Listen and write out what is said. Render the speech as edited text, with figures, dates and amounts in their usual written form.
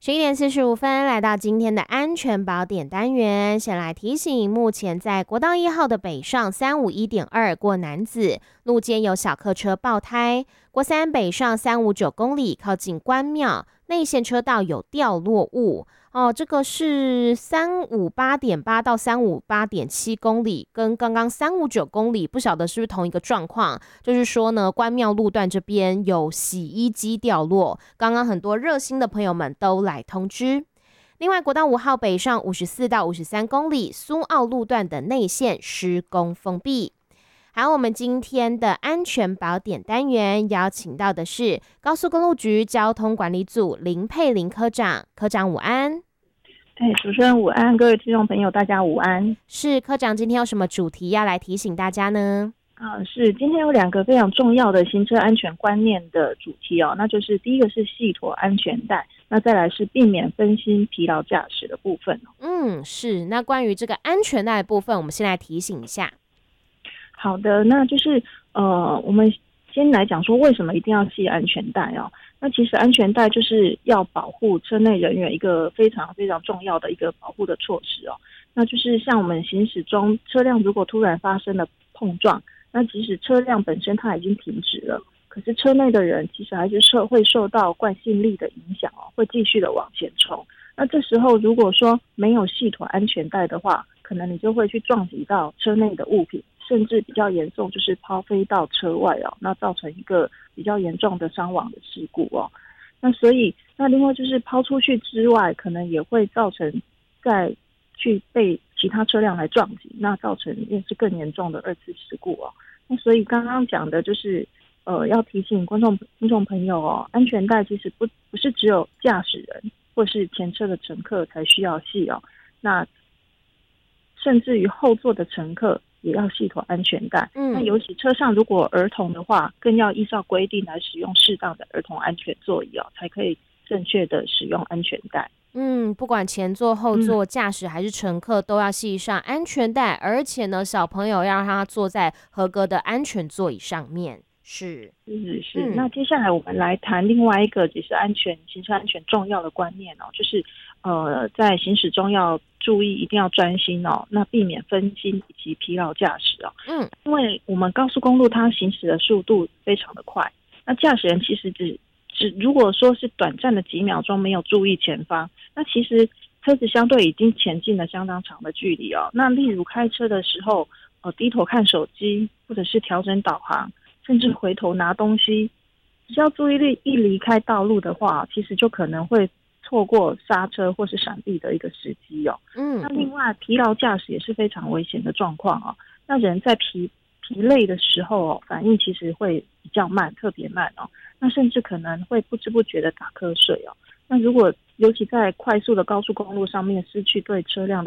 11:45，来到今天的安全宝典单元，先来提醒，目前在国道1号的北上351.2过楠梓路肩有小客车爆胎，国3北上359公里靠近关庙内线车道有掉落物。这个是358.8到358.7公里，跟刚刚359公里不晓得是不是同一个状况，就是说呢，关庙路段这边有洗衣机掉落，刚刚很多热心的朋友们都来通知。另外，国道5号北上54到53公里，苏澳路段的内线施工封闭。好，我们今天的安全宝典单元邀请到的是高速公路局交通管理组林佩玲科长，科长午安。 主持人午安，各位听众朋友大家午安。 是，科长今天有什么主题要来提醒大家呢？ 是今天有2个非常重要的行车安全观念的主题那就是第一个是系妥安全带，那再来是避免分心疲劳驾驶的部分。 是，那关于这个安全带的部分，我们先来提醒一下。 好的，那就是我们先来讲说为什么一定要系安全带那其实安全带就是要保护车内人员一个非常非常重要的一个保护的措施那就是像我们行驶中车辆如果突然发生了碰撞，那即使车辆本身它已经停止了，可是车内的人其实还是会受到惯性力的影响会继续的往前冲。那这时候如果说没有系妥安全带的话，可能你就会去撞击到车内的物品，甚至比较严重就是抛飞到车外那造成一个比较严重的伤亡的事故那所以那另外就是抛出去之外，可能也会造成再去被其他车辆来撞击，那造成也是更严重的2次事故那所以刚刚讲的就是要提醒听众朋友安全带其实不是只有驾驶人或是前车的乘客才需要系那甚至于后座的乘客也要系妥安全带。那尤其车上如果有儿童的话，更要依照规定来使用适当的儿童安全座椅才可以正确的使用安全带。 不管前座后座驾驶还是乘客都要系上安全带，而且呢小朋友要让他坐在合格的安全座椅上面。是。 那接下来我们来谈另外一个也是行车安全重要的观念就是在行驶中要注意一定要专心那避免分心以及疲劳驾驶因为我们高速公路它行驶的速度非常的快，那驾驶人其实如果说是短暂的几秒钟没有注意前方，那其实车子相对已经前进了相当长的距离那例如开车的时候低头看手机，或者是调整导航，甚至回头拿东西，只要注意力一离开道路的话，其实就可能会错过刹车或是闪避的一个时机那另外疲劳驾驶也是非常危险的状况那人在疲累的时候反应其实会比较慢，特别慢那甚至可能会不知不觉的打瞌睡那如果尤其在快速的高速公路上面失去对车辆